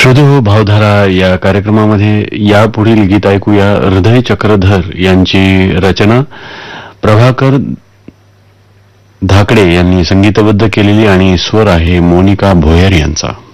श्रोते हो, भावधारा या कार्यक्रमामध्ये या पुढील गीत ऐकूया. हृदय चक्रधर यांची रचना, प्रभाकर धाकडे यांनी संगीतबद्ध केलेली आणि स्वर आहे मोनिका भोयर यांचा.